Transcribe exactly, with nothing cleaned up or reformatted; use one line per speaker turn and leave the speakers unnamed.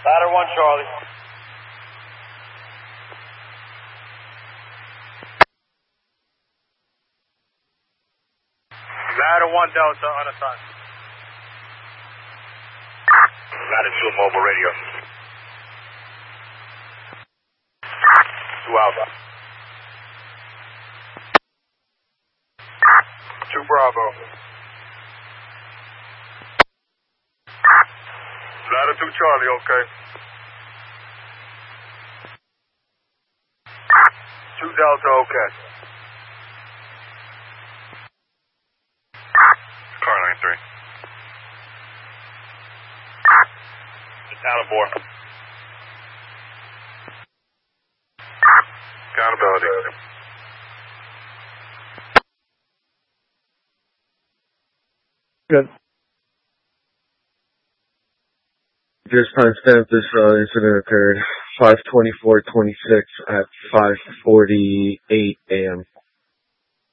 Ladder one, Charlie. Ladder one, Delta, unassigned.
Ladder two, mobile radio. Two Alpha. Two Bravo. Ladder two, Charlie, okay. Two Delta, okay. Car line three. It's out of board. Accountability.
Good. Just timestamp this uh, incident occurred five twenty-four twenty-six at five forty-eight a.m.